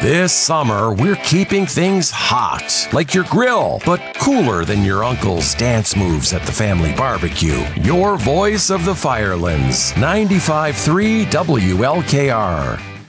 This summer, we're keeping things hot, like your grill, but cooler than your uncle's dance moves at the family barbecue. Your voice of the Firelands, 95.3 WLKR.